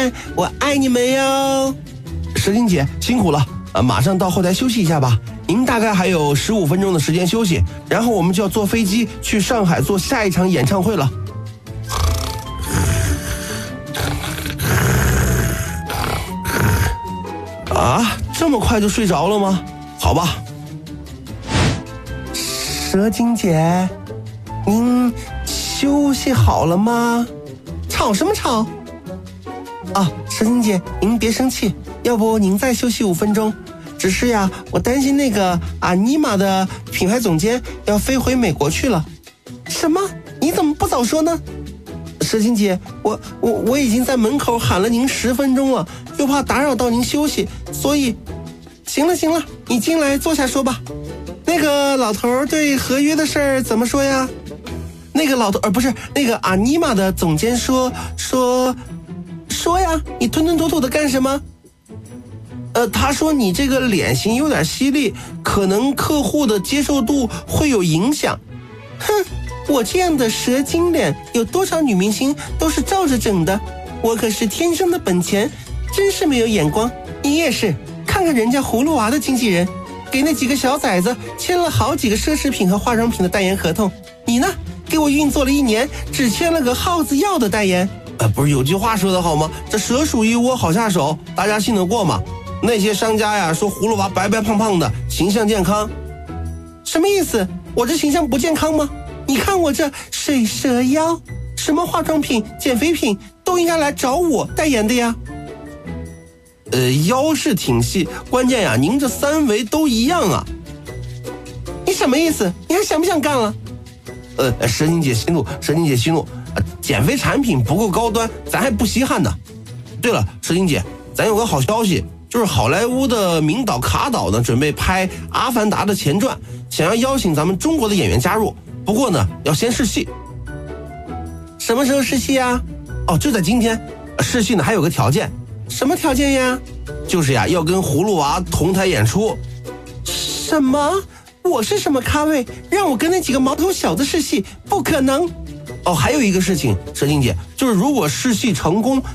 们，我爱你们哟。 蛇精姐辛苦了，马上到后台休息一下吧。您大概还有15分钟的时间休息，然后我们就要坐飞机去上海做下一场演唱会了。啊，这么快就睡着了吗？好吧。蛇精姐，您休息好了吗？ 吵什么吵？ 啊，蛇精姐，您别生气，要不您再休息5分钟。只是呀，我担心那个阿尼玛的品牌总监要飞回美国去了。 什么？你怎么不早说呢？ 蛇精姐，我已经在门口喊了您10分钟了，又怕打扰到您休息，所以…… 行了，你进来坐下说吧。那个老头对合约的事儿怎么说呀？ 那个老头，不是那个阿尼玛的总监说呀，你吞吞吐吐的干什么？ 他说你这个脸型有点犀利，可能客户的接受度会有影响。 哼，我这样的蛇精脸，有多少女明星都是照着整的，我可是天生的本钱，真是没有眼光。你也是，看看人家葫芦娃的经纪人，给那几个小崽子签了好几个奢侈品和化妆品的代言合同，你呢，给我运作了1年，只签了个耗子药的代言。 不是有句话说得好吗？这蛇鼠一窝好下手，大家信得过吗？那些商家呀说葫芦娃白白胖胖的，形象健康。 什么意思？我这形象不健康吗？你看我这水蛇腰，什么化妆品、减肥品都应该来找我代言的呀。 腰是挺细，关键呀，您这3围都一样啊。 你什么意思？你还想不想干了？ 蛇精姐息怒，减肥产品不够高端，咱还不稀罕呢。对了，蛇精姐，咱有个好消息，就是好莱坞的名导卡导呢，准备拍《阿凡达》的前传，想要邀请咱们中国的演员加入，不过呢，要先试戏。 什么时候试戏啊？ 就在今天。试戏呢还有个条件。 什么条件呀？ 就是呀，要跟葫芦娃同台演出。 什么？我是什么咖位？让我跟那几个毛头小子试戏？不可能。 还有一个事情，蛇精姐，就是如果试戏成功，